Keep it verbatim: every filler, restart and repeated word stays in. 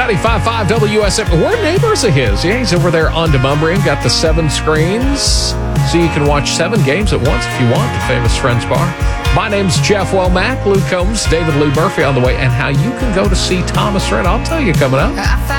ninety-five point five W S M. We're neighbors of his. Yeah, he's over there on Demumbrian. Got the seven screens, so you can watch seven games at once if you want. The famous Friends Bar. My name's Jeff Womack. Luke Combs, David Lou Murphy on the way, and how you can go to see Thomas Rhett. I'll tell you coming up.